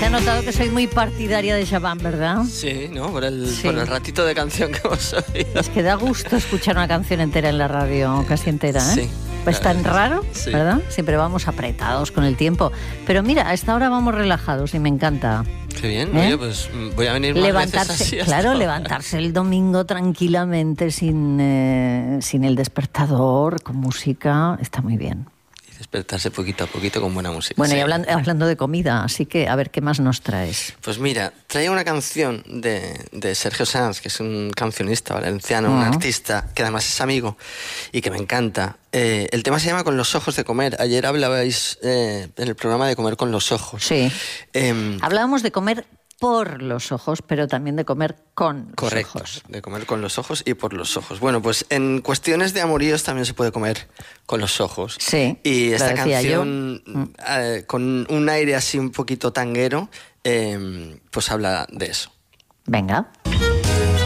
Se ha notado que soy muy partidaria de Shaban, ¿verdad? Sí, ¿no? Por el ratito de canción que hemos oído. Es que da gusto escuchar una canción entera en la radio, casi entera, ¿eh? Sí. Pues tan raro, sí. ¿verdad? Siempre vamos apretados con el tiempo. Pero mira, a esta hora vamos relajados y me encanta. Qué bien, oye, pues voy a venir más veces así. Claro, levantarse el domingo tranquilamente sin el despertador, con música, está muy bien. Y despertarse poquito a poquito con buena música. Bueno, sí. y hablando de comida, así que a ver qué más nos traes. Pues mira, traía una canción de Sergio Sanz, que es un cancionista valenciano, un artista que además es amigo y que me encanta. El tema se llama Con los ojos de comer. Ayer hablabais en el programa de comer con los ojos. Sí. Hablábamos de comer por los ojos, pero también de comer con los ojos. Correcto, de comer con los ojos y por los ojos. Bueno, pues en cuestiones de amoríos también se puede comer con los ojos. Sí, y esta lo decía canción, con un aire así un poquito tanguero, pues habla de eso. Venga.